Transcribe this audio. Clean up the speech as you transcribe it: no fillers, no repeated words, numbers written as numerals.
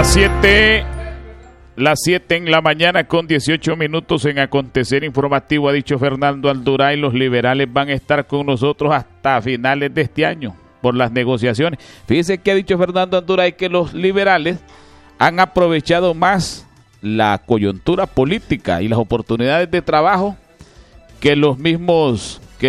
Las 7 en la mañana con 18 minutos en Acontecer Informativo. Ha dicho Fernando Alduray, los liberales van a estar con nosotros hasta finales de este año por las negociaciones. Fíjese que ha dicho Fernando Alduray que los liberales han aprovechado más la coyuntura política y las oportunidades de trabajo que los mismos